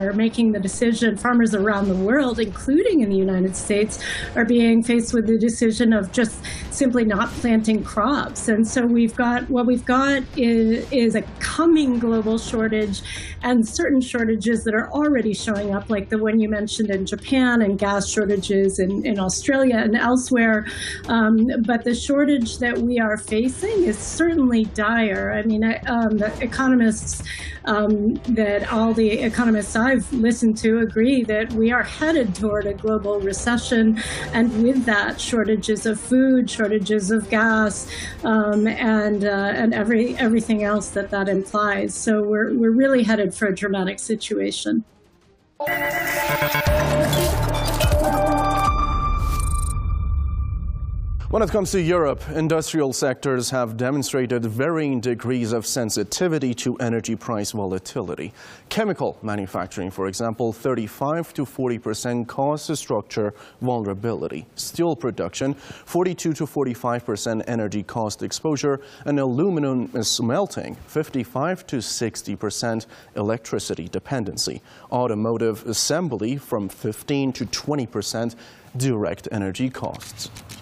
are making the decision, farmers around the world, including in the United States, are being faced with the decision of just simply not planting crops. And so what we've got is a coming global shortage and certain shortages that are already showing up, like the one you mentioned in Japan, and gas shortages in Australia and elsewhere. But the shortage that we are facing is certainly dire. I mean, the economists, that all the economists I've listened to agree that we are headed toward a global recession, and with that, shortages of food, shortages of gas, and everything else that implies. So we're really headed for a dramatic situation. When it comes to Europe, industrial sectors have demonstrated varying degrees of sensitivity to energy price volatility. Chemical manufacturing, for example, 35 to 40% cost structure vulnerability. Steel production, 42 to 45% energy cost exposure. And aluminum smelting, 55 to 60% electricity dependency. Automotive assembly, from 15 to 20% direct energy costs.